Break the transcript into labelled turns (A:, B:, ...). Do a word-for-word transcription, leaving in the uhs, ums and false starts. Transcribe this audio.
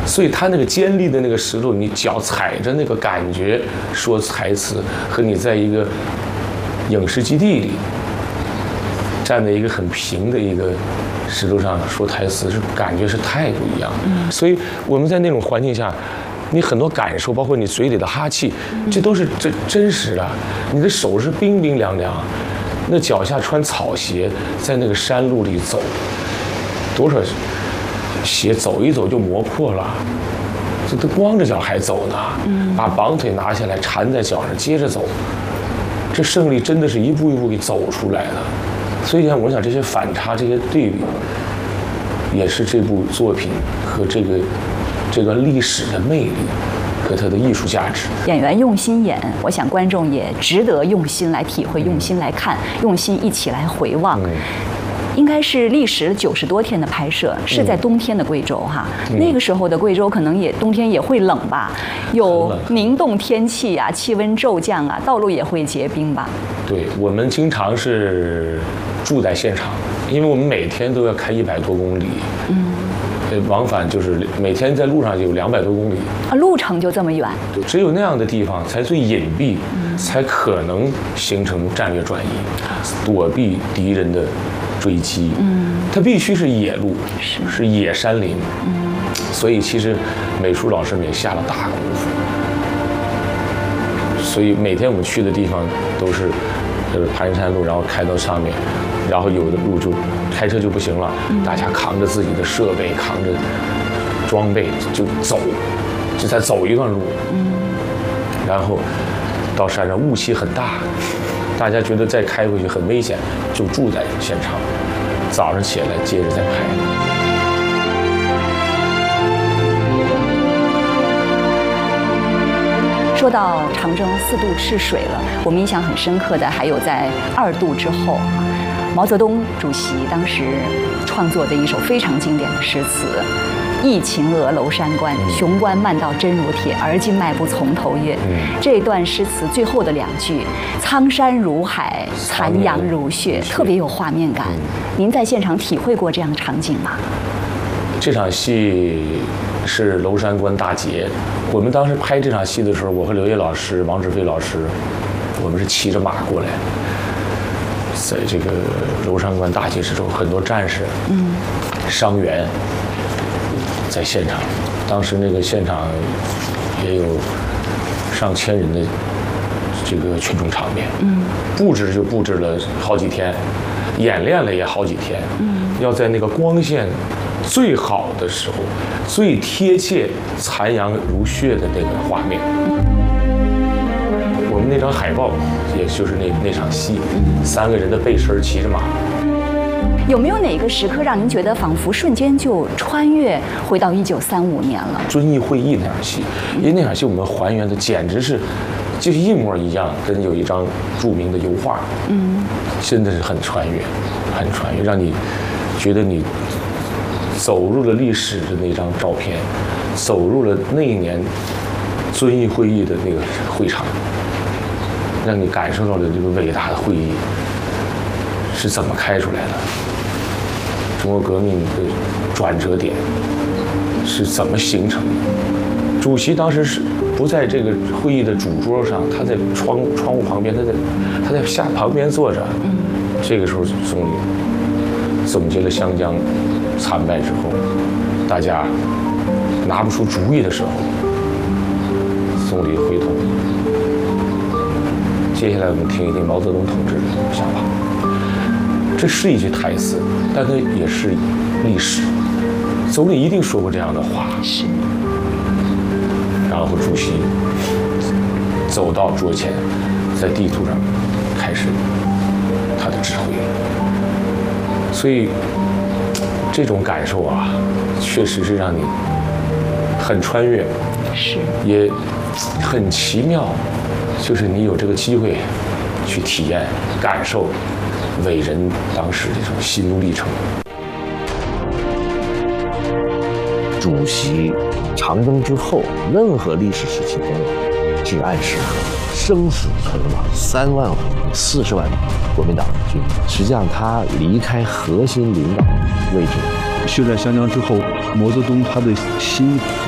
A: 所以他那个尖利的那个石头，你脚踩着那个感觉说台词，和你在一个影视基地里站在一个很平的一个石头上说台词，是感觉是太不一样。所以我们在那种环境下，你很多感受，包括你嘴里的哈气，这都是真真实的。你的手是冰冰凉凉，那脚下穿草鞋，在那个山路里走，多少鞋走一走就磨破了，这都光着脚还走呢。把绑腿拿下来缠在脚上，接着走，这胜利真的是一步一步给走出来的。所以讲，我想这些反差、这些对比，也是这部作品和这个这个历史的魅力和它的艺术价值。
B: 演员用心演，我想观众也值得用心来体会、用心来看、用心一起来回望。嗯，应该是历时九十多天的拍摄，是在冬天的贵州哈。嗯、那个时候的贵州可能也冬天也会冷吧，有凝冻天气啊，气温骤降啊，道路也会结冰吧。
A: 对，我们经常是住在现场，因为我们每天都要开一百多公里。嗯。往返就是每天在路上有两百多公里
B: 啊，路程就这么远。
A: 对，只有那样的地方才最隐蔽，嗯、才可能形成战略转移，躲避敌人的追击。嗯，它必须是野路，是是野山林。嗯，所以其实美术老师们也下了大功夫。所以每天我们去的地方都是，呃，盘山路，然后开到上面。然后有的路就开车就不行了，嗯、大家扛着自己的设备，扛着装备就走，就再走一段路。嗯，然后到山上雾气很大，大家觉得再开回去很危险，就住在现场，早上起来接着再拍。
B: 说到长征四渡赤水了，我们印象很深刻的还有在二渡之后啊。毛泽东主席当时创作的一首非常经典的诗词“忆秦娥娄山关，雄关漫道真如铁，而今迈步从头越”。嗯、这段诗词最后的两句“苍山如海，残阳如血”，特别有画面感。嗯、您在现场体会过这样的场景吗？
A: 这场戏是娄山关大捷。我们当时拍这场戏的时候，我和刘烨老师、王志飞老师，我们是骑着马过来。在这个娄山关大捷之后，很多战士、嗯、伤员在现场。当时那个现场也有上千人的这个群众场面。嗯，布置就布置了好几天，演练了也好几天。嗯，要在那个光线最好的时候，最贴切残阳如血的那个画面。我们那张海报，也就是那那场戏，三个人的背身骑着马。
B: 有没有哪个时刻让您觉得仿佛瞬间就穿越回到一九三五年了？
A: 遵义会议那场戏，因为那场戏我们还原的简直是，就是一模一样，跟有一张著名的油画，嗯，真的是很穿越，很穿越，让你觉得你走入了历史的那张照片，走入了那一年遵义会议的那个会场。让你感受到了这个伟大的会议是怎么开出来的，中国革命的转折点是怎么形成的。主席当时是不在这个会议的主桌上，他在窗窗户旁边，他在他在下旁边坐着。这个时候，总理总结了湘江惨败之后，大家拿不出主意的时候，总理回头。接下来我们听一听毛泽东同志的想法。这是一句台词，但它也是历史。总理一定说过这样的话。是。然后主席走到桌前，在地图上开始他的指挥。所以这种感受啊，确实是让你很穿越，是也很奇妙。就是你有这个机会去体验、感受伟人当时这种心路历程。
C: 主席长征之后，任何历史时期中，只暗示生死存亡三万四十万国民党军，实际上他离开核心领导位置。
D: 休战湘江之后，毛泽东他的心